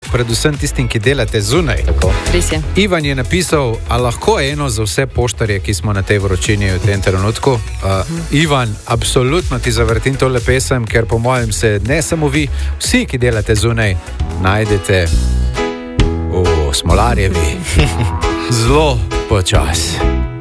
predvsem tistim, ki delate zunaj. Res je. Ivan je napisal, a lahko eno za vse poštarje, ki smo na tej vročini v tem trenutku. Ivan, absolutno ti zavrtim tole pesem, ker po mojem se ne samo vi, vsi, ki delate zunaj, najdete v Smolarjevi zelo počas.